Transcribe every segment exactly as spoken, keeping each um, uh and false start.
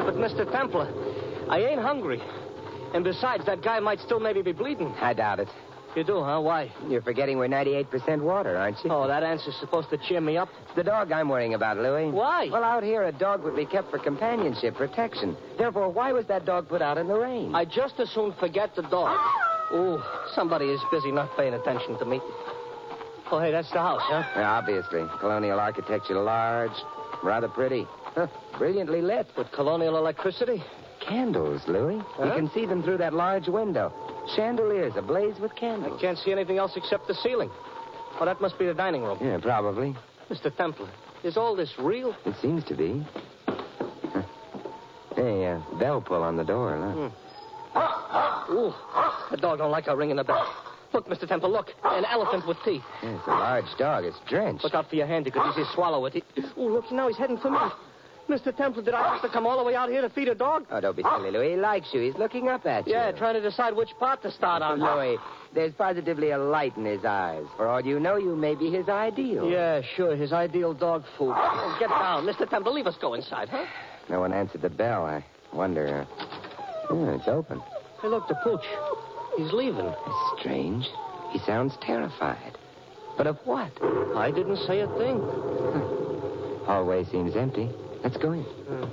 But, Mister Templar, I ain't hungry. And besides, that guy might still maybe be bleeding. I doubt it. You do, huh? Why? You're forgetting we're ninety-eight percent water, aren't you? Oh, that answer's supposed to cheer me up. It's the dog I'm worrying about, Louis. Why? Well, out here, a dog would be kept for companionship, protection. Therefore, why was that dog put out in the rain? I just as soon forget the dog. Ooh, somebody is busy not paying attention to me. Oh, hey, that's the house, huh? Yeah, obviously. Colonial architecture, large, rather pretty. Huh, brilliantly lit. With colonial electricity? Candles, Louis. Huh? You can see them through that large window. Chandeliers ablaze with candles. I can't see anything else except the ceiling. Oh, that must be the dining room. Yeah, probably. Mister Templar, is all this real? It seems to be. Huh. Hey, uh, bell pull on the door, look. Hmm. Ooh, the dog don't like our ringing the bell. Look, Mister Templar, look. An elephant with teeth. Yeah, it's a large dog. It's drenched. Look out for your hand. You could easily swallow it. He... Ooh, look, now he's heading for me. Mister Templar, did I have to come all the way out here to feed a dog? Oh, don't be silly, Louis. He likes you. He's looking up at you. Yeah, trying to decide which part to start on. Louis, there's positively a light in his eyes. For all you know, you may be his ideal. Yeah, sure. His ideal dog food. Oh, get down. Mister Templar, leave us go inside, huh? No one answered the bell. I wonder... Uh... Yeah, it's open. Hey, look, the pooch. He's leaving. It's strange. He sounds terrified. But of what? I didn't say a thing. Hallway seems empty. Let's go in.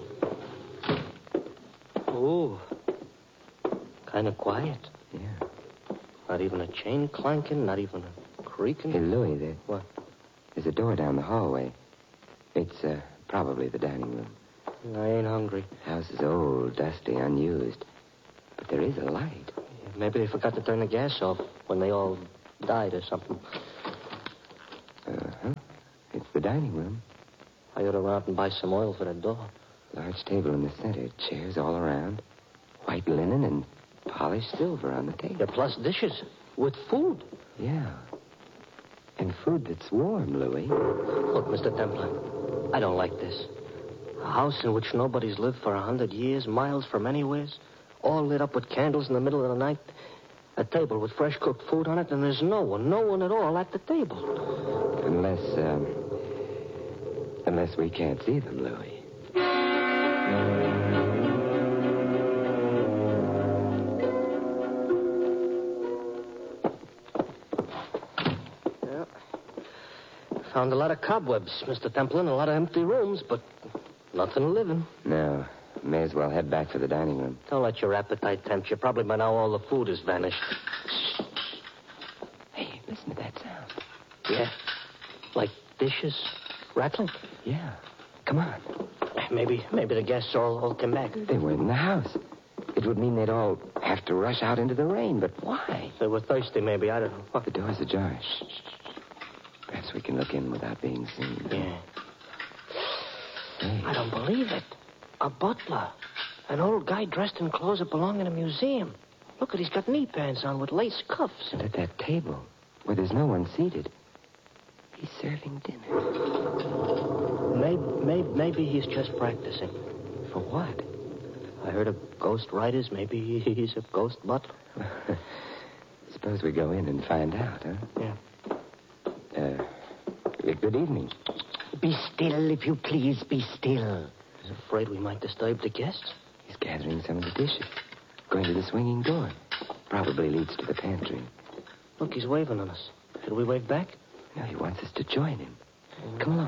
Uh. Ooh. Kind of quiet. Yeah. Not even a chain clanking, not even a creaking. Hey, Louis, there. What? There's a door down the hallway. It's uh, probably the dining room. I ain't hungry. House is old, dusty, unused. But there is a light. Yeah, maybe they forgot to turn the gas off when they all died or something. Uh-huh. It's the dining room. I ought to run out and buy some oil for the door. Large table in the center, chairs all around, white linen and polished silver on the table. Yeah, plus dishes with food. Yeah. And food that's warm, Louis. Look, Mister Templar, I don't like this. A house in which nobody's lived for a hundred years, miles from anywheres, all lit up with candles in the middle of the night, a table with fresh cooked food on it, and there's no one, no one at all at the table. Unless, um... Unless we can't see them, Louis. Yeah. Found a lot of cobwebs, Mister Templar, and a lot of empty rooms, but nothing living. No. May as well head back to the dining room. Don't let your appetite tempt you. Probably by now all the food has vanished. Hey, listen to that sound. Yeah. Like dishes rattling? Yeah. Come on. Maybe maybe the guests all, all came back. They were in the house. It would mean they'd all have to rush out into the rain, but why? They were thirsty, maybe. I don't know. The door's ajar. Shh, shh, shh. Perhaps we can look in without being seen. Yeah. Hey. I don't believe it. A butler. An old guy dressed in clothes that belong in a museum. Look at, he's got knee pants on with lace cuffs. And at that table, where there's no one seated, he's serving dinner. Maybe, maybe, maybe he's just practicing. For what? I heard of ghost writers. Maybe he's a ghost butler. Suppose we go in and find out, huh? Yeah. Uh, good evening. Be still, if you please, be still. He's afraid we might disturb the guests. He's gathering some of the dishes. Going to the swinging door. Probably leads to the pantry. Look, he's waving on us. Should we wave back? No, he wants us to join him. Come along.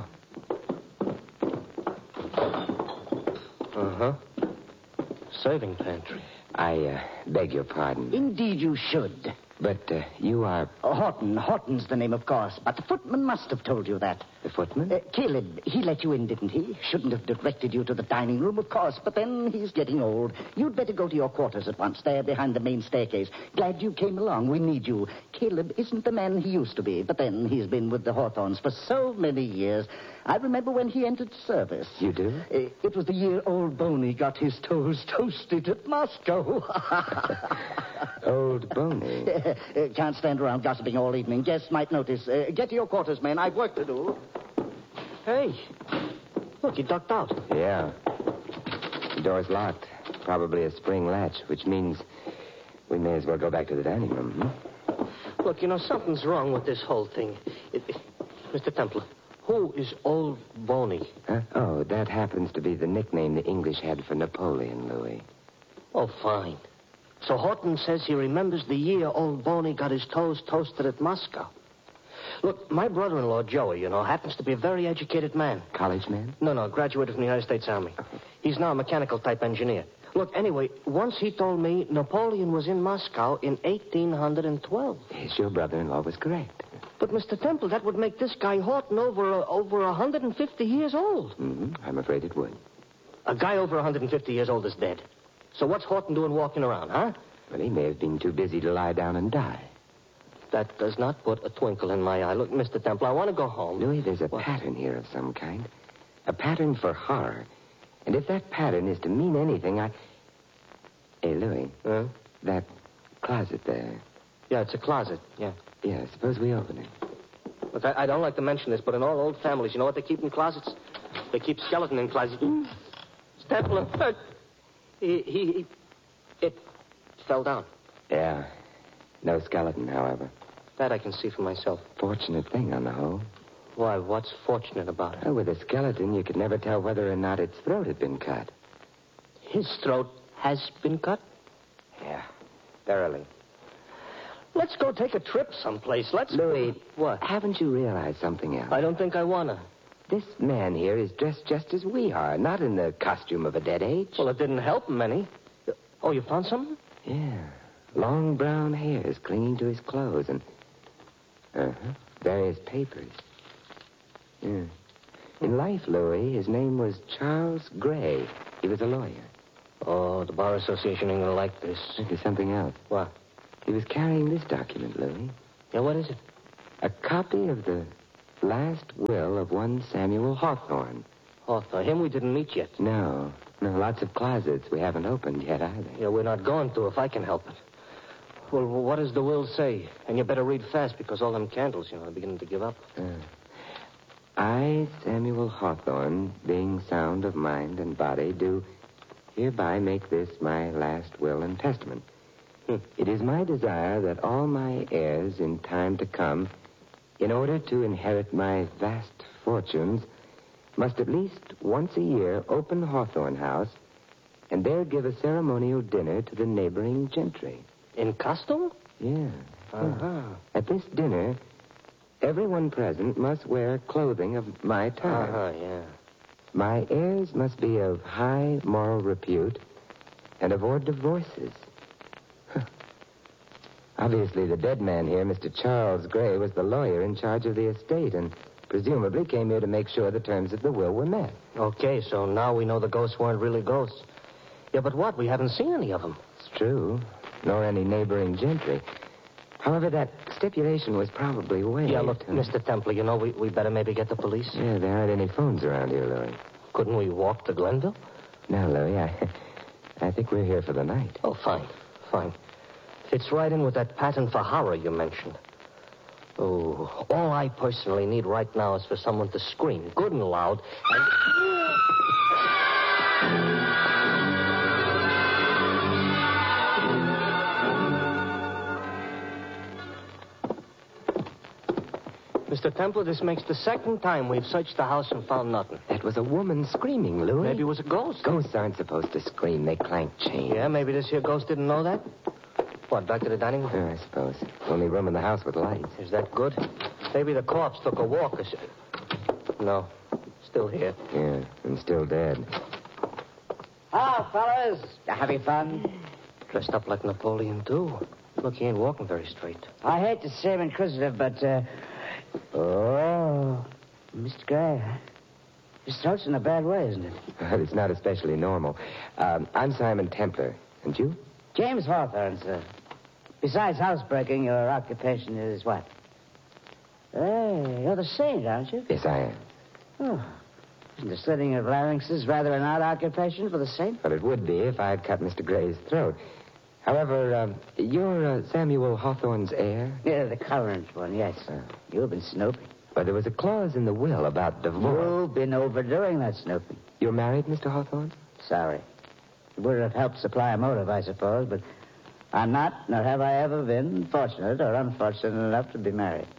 Uh-huh. Serving pantry. I uh, beg your pardon. Indeed you should. But uh, you are... Oh, Horton. Horton's the name, of course. But the footman must have told you that. The footman? Uh, Caleb, he let you in, didn't he? Shouldn't have directed you to the dining room, of course. But then he's getting old. You'd better go to your quarters at once, there behind the main staircase. Glad you came along. We need you. Caleb isn't the man he used to be. But then he's been with the Hawthorns for so many years. I remember when he entered service. You do? Uh, it was the year old Boney got his toes toasted at Moscow. Old Boney. Uh, uh, can't stand around gossiping all evening. Guests might notice. Uh, get to your quarters, men. I've work to do. Hey. Look, he ducked out. Yeah. The door's locked. Probably a spring latch, which means we may as well go back to the dining room, hmm? Look, you know, something's wrong with this whole thing. It, it, Mister Templar, Who is Old Boney? Huh? Oh, that happens to be the nickname the English had for Napoleon, Louis. Oh, fine. So Horton says he remembers the year Old Boney got his toes toasted at Moscow. Look, my brother-in-law, Joey, you know, happens to be a very educated man. College man? No, no, graduated from the United States Army. He's now a mechanical-type engineer. Look, anyway, once he told me Napoleon was in Moscow in eighteen twelve. Yes, your brother-in-law was correct. But, Mister Temple, that would make this guy Horton over uh, over one hundred fifty years old. Mm-hmm. I'm afraid it would. A guy over one hundred fifty years old is dead. So what's Horton doing walking around, huh? Well, he may have been too busy to lie down and die. That does not put a twinkle in my eye. Look, Mister Temple, I want to go home. Louis, there's a What? pattern here of some kind. A pattern for horror. And if that pattern is to mean anything, I... Hey, Louis, Huh? that closet there. Yeah, it's a closet, yeah. Yeah, suppose we open it. Look, I, I don't like to mention this, but in all old families, you know what they keep in closets? They keep skeleton in closets. Temple, uh, he, he, he... It fell down. Yeah. No skeleton, however. That I can see for myself. Fortunate thing on the whole. Why, what's fortunate about it? Well, with a skeleton, you could never tell whether or not its throat had been cut. His throat has been cut? Yeah, thoroughly. Let's go take a trip someplace. Let's... Louis, What? haven't you realized something else? I don't think I wanna. This man here is dressed just as we are, not in the costume of a dead age. Well, it didn't help him any. Oh, you found something? Yeah. Long brown hairs clinging to his clothes and... Uh-huh. Various papers. Yeah. In life, Louis, his name was Charles Gray. He was a lawyer. Oh, the Bar Association ain't gonna like this. There's something else. What? He was carrying this document, Louis. Yeah, what is it? A copy of the last will of one Samuel Hawthorne. Hawthorne. Him we didn't meet yet. No. No, lots of closets we haven't opened yet either. Yeah, we're not going to if I can help it. Well, what does the will say? And you better read fast because all them candles, you know, are beginning to give up. Uh, I, Samuel Hawthorne, being sound of mind and body, do hereby make this my last will and testament. Hmm. It is my desire that all my heirs in time to come, in order to inherit my vast fortunes, must at least once a year open Hawthorne House and there give a ceremonial dinner to the neighboring gentry. In costume? Yeah. Uh-huh. At this dinner, everyone present must wear clothing of my time. Uh-huh, yeah. My heirs must be of high moral repute and avoid divorces. Huh. Obviously, the dead man here, Mister Charles Gray, was the lawyer in charge of the estate and presumably came here to make sure the terms of the will were met. Okay, so now we know the ghosts weren't really ghosts. Yeah, but what? We haven't seen any of them. It's true, nor any neighboring gentry. However, that stipulation was probably waived. Yeah, look, huh? Mister Temple, you know, we, we better maybe get the police. Yeah, there aren't any phones around here, Louis. Couldn't we walk to Glenville? No, Louis, I, I think we're here for the night. Oh, fine, fine. Fits right in with that pattern for horror you mentioned. Oh, all I personally need right now is for someone to scream good and loud and... Mister Templar, this makes the second time we've searched the house and found nothing. That was a woman screaming, Louis. Maybe it was a ghost. Ghosts aren't supposed to scream. They clank chains. Yeah, maybe this here ghost didn't know that. What, back to the dining room? Yeah, I suppose. Only room in the house with lights. Is that good? Maybe the corpse took a walk or so. No, still here. Yeah, and still dead. Ah, fellas, you having fun? Dressed up like Napoleon, too. Look, he ain't walking very straight. I hate to seem inquisitive, but, uh... Oh, Mister Gray, his throat's in a bad way, isn't it? It's not especially normal. Um, I'm Simon Templar. And you? James Hawthorne, sir. Besides housebreaking, your occupation is what? Hey, you're the saint, aren't you? Yes, I am. Oh. Isn't the slitting of larynxes rather an odd occupation for the saint? Well, it would be if I had cut Mister Gray's throat. However, um, you're uh, Samuel Hawthorne's heir? Yeah, the current one, yes. Uh, You've been snooping. But there was a clause in the will about divorce. You've been overdoing that snooping. You're married, Mister Hawthorne? Sorry. It would have helped supply a motive, I suppose, but I'm not, nor have I ever been, fortunate or unfortunate enough to be married.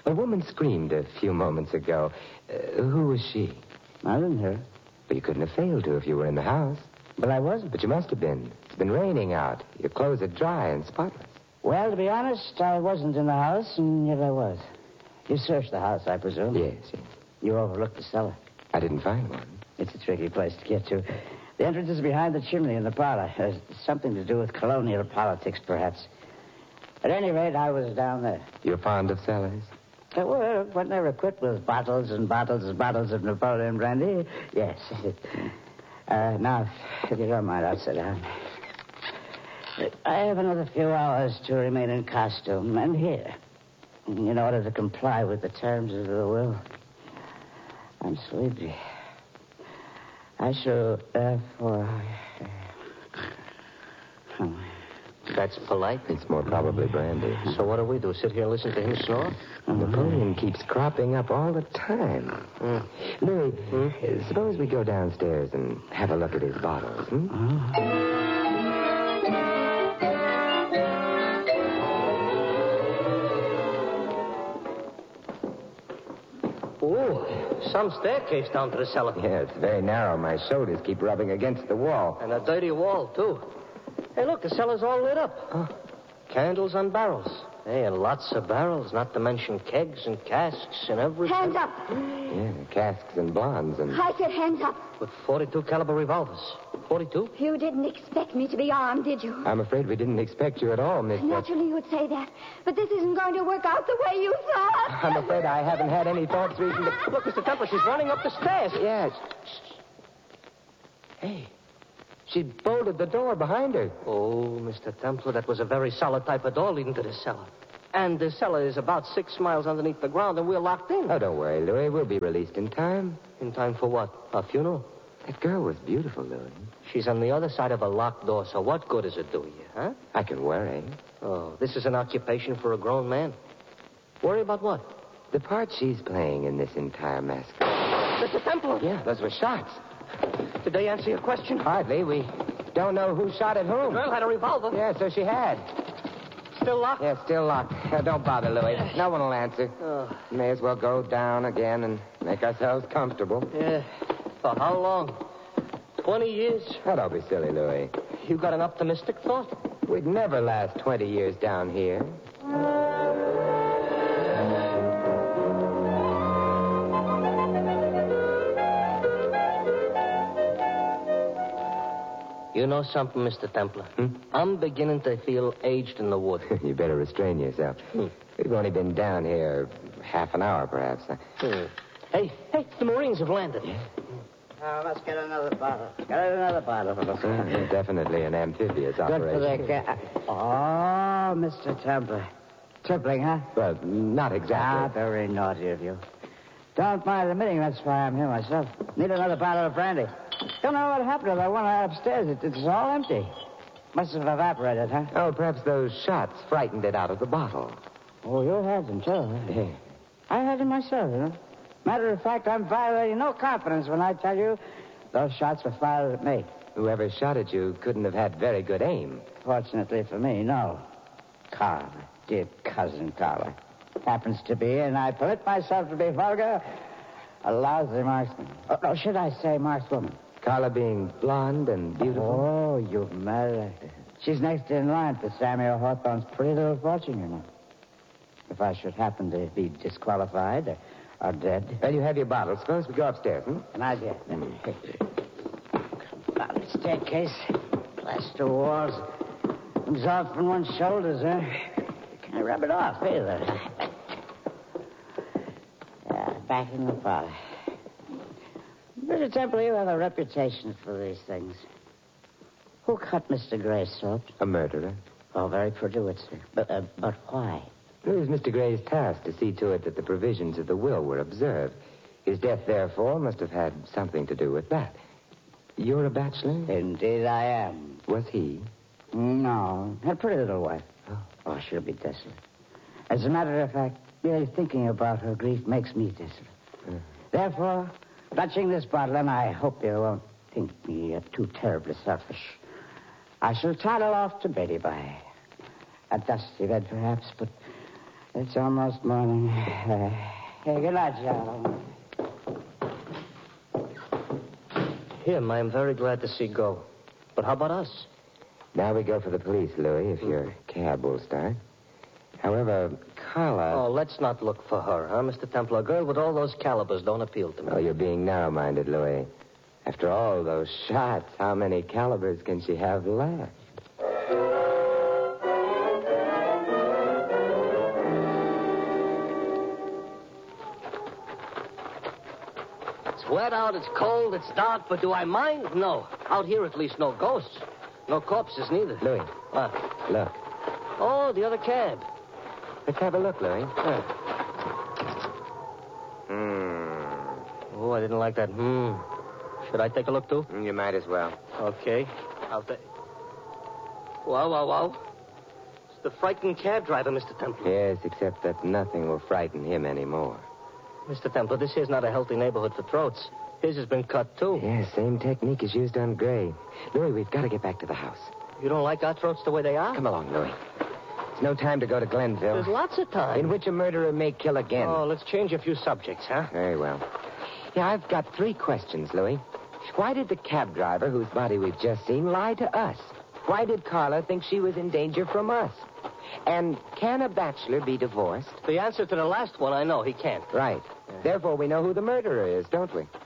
A woman screamed a few moments ago. Uh, who was she? I didn't hear. But you couldn't have failed to if you were in the house. But I wasn't. But you must have been. It's been raining out. Your clothes are dry and spotless. Well, to be honest, I wasn't in the house, and yet I was. You searched the house, I presume? Yes, yes. You overlooked the cellar. I didn't find one. It's a tricky place to get to. The entrance is behind the chimney in the parlor. There's something to do with colonial politics, perhaps. At any rate, I was down there. You're fond of cellars? Uh, well, when they're equipped with bottles and bottles and bottles of Napoleon brandy, yes. Uh, now, if you don't mind, I'll sit down. I have another few hours to remain in costume and here, in order to comply with the terms of the will. I'm sleepy. I shall, therefore... Uh, That's polite. It's more probably brandy. So what do we do? Sit here and listen to him snore? Napoleon keeps cropping up all the time. Mm. Louis, hmm? uh, suppose we go downstairs and have a look at his bottles, hmm? Oh, some staircase down to the cellar. Yeah, it's very narrow. My shoulders keep rubbing against the wall. And a dirty wall, too. Hey, look, the cellar's all lit up. Oh. Candles on barrels. Hey, and lots of barrels, not to mention kegs and casks and everything. Hands up. Yeah, casks and blondes and... I said hands up. With forty-two caliber revolvers. forty-two? You didn't expect me to be armed, did you? I'm afraid we didn't expect you at all, Miss... Naturally, you would say that. But this isn't going to work out the way you thought. I'm afraid I haven't had any thoughts recently. Look, Mister Templar, she's running up the stairs. Yes. Hey, she bolted the door behind her. Oh, Mister Templar, that was a very solid type of door leading to the cellar. And the cellar is about six miles underneath the ground, and we're locked in. Oh, don't worry, Louis. We'll be released in time. In time for what? A funeral? That girl was beautiful, Louis. She's on the other side of a locked door, so what good does it do you, huh? I can worry. Oh, this is an occupation for a grown man. Worry about what? The part she's playing in this entire massacre. Mister Templar! Yeah, those were shots. Did they answer your question? Hardly. We don't know who shot at whom. The girl had a revolver. Yeah, so she had. Still locked? Yeah, still locked. Uh, don't bother, Louis. No one will answer. Oh. May as well go down again and make ourselves comfortable. Yeah. For how long? Twenty years? Oh, don't be silly, Louis. You got an optimistic thought? We'd never last twenty years down here. You know something, Mister Templar? Hmm? I'm beginning to feel aged in the wood. You better restrain yourself. Hmm. We've only been down here half an hour, perhaps. Hmm. Hey, hey, the Marines have landed. Oh, let's get another bottle. Get another bottle. Uh, definitely an amphibious Good for operation. the ca- Oh, Mister Templar. Tripling, huh? Well, not Ah, exactly. very naughty of you. Don't mind admitting that's why I'm here myself. Need another bottle of brandy. Don't know what happened to that one upstairs. It, it's all empty. Must have evaporated, huh? Oh, perhaps those shots frightened it out of the bottle. Oh, you had them, too, huh? Yeah. I had them myself, you know. Matter of fact, I'm violating no confidence when I tell you those shots were fired at me. Whoever shot at you couldn't have had very good aim. Fortunately for me, no. Carla, dear cousin Carla, happens to be, and I permit myself to be vulgar, a lousy marksman. Oh, no, should I say markswoman? Carla being blonde and beautiful. Oh, you've married her. She's next in line for Samuel Hawthorne's pretty little fortune, you know. If I should happen to be disqualified or, or dead. Well, you have your bottle. Suppose we go upstairs, hmm? An idea. About the staircase, plaster walls, comes off from one's shoulders, huh? Can't rub it off either. Yeah, back in the parlor. Mister Temple, you have a reputation for these things. Who cut Mister Gray's throat? A murderer. Oh, very pretty, sir. But, uh, but why? It was Mister Gray's task to see to it that the provisions of the will were observed. His death, therefore, must have had something to do with that. You're a bachelor? Indeed I am. Was he? No. Had a pretty little wife. Oh. Oh, she'll be desolate. As a matter of fact, merely thinking about her grief makes me desolate. Uh. Therefore, touching this bottle, and I hope you won't think me uh, too terribly selfish, I shall toddle off to Betty by a dusty bed, perhaps, but It's almost morning. Uh, hey, good night, Charlie. Him, I'm very glad to see go. But how about us? Now we go for the police, Louis, if your cab will start. However, Carla... Oh, let's not look for her, huh, Mister Templar? A girl with all those calibers don't appeal to me. Oh, you're being narrow-minded, Louis. After all those shots, how many calibers can she have left? It's wet out, it's cold, it's dark, but do I mind? No. Out here, at least, no ghosts. No corpses, neither. Louis. What? Look. Oh, the other cab. Let's have a look, Louis. Yeah. Hmm. Oh, I didn't like that. Hmm. Should I take a look, too? You might as well. Okay. I'll take... Wow, wow, wow. It's the frightened cab driver, Mister Templar. Yes, except that nothing will frighten him anymore. Mister Templar, this here's not a healthy neighborhood for throats. His has been cut, too. Yes, same technique is used on Gray. Louis, we've got to get back to the house. You don't like our throats the way they are? Come along, Louis. It's no time to go to Glenville. There's lots of time. In which a murderer may kill again. Oh, let's change a few subjects, huh? Very well. Yeah, I've got three questions, Louis. Why did the cab driver, whose body we've just seen, lie to us? Why did Carla think she was in danger from us? And can a bachelor be divorced? The answer to the last one, I know. He can't. Right. Therefore, we know who the murderer is, don't we?